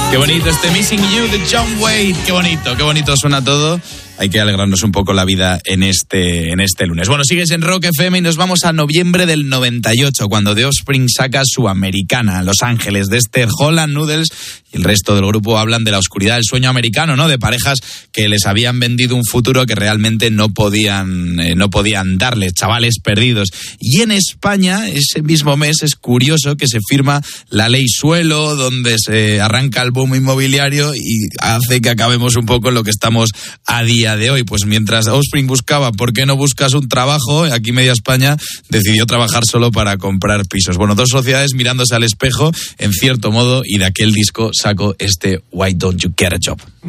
Qué bonito este Missing You de John Wade. Qué bonito suena todo. Hay que alegrarnos un poco la vida en este lunes. Bueno, sigues en Rock FM y nos vamos a noviembre del 98, cuando The Offspring saca su Americana, Los Ángeles, de Esther Holland, Noodles y el resto del grupo hablan de la oscuridad del sueño americano, ¿no? De parejas que les habían vendido un futuro que realmente no podían darles, chavales perdidos. Y en España, ese mismo mes, es curioso que se firma la ley suelo, donde se arranca el boom inmobiliario y hace que acabemos un poco en lo que estamos a día de hoy. Pues mientras Offspring buscaba ¿por qué no buscas un trabajo?, aquí media España decidió trabajar solo para comprar pisos. Bueno, dos sociedades mirándose al espejo, en cierto modo, y de aquel disco sacó este Why Don't You Get a Job.